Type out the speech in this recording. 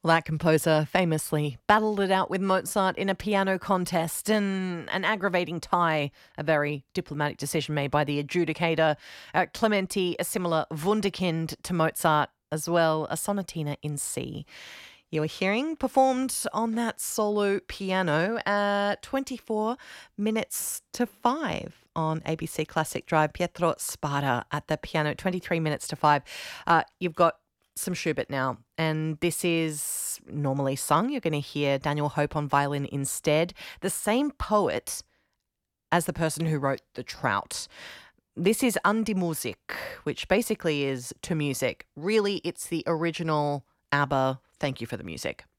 Well, that composer famously battled it out with Mozart in a piano contest, and an aggravating tie, a very diplomatic decision made by the adjudicator. Clementi, a similar wunderkind to Mozart, as well, a sonatina in C. You were hearing performed on that solo piano at 24 minutes to 5 on ABC Classic Drive. Pietro Spada at the piano, 23 minutes to 5. You've got some Schubert now, and this is normally sung. You're going to hear Daniel Hope on violin instead. The same poet as the person who wrote The Trout. This is An die Musik, which basically is to music. Really, it's the original ABBA Thank You for the Music.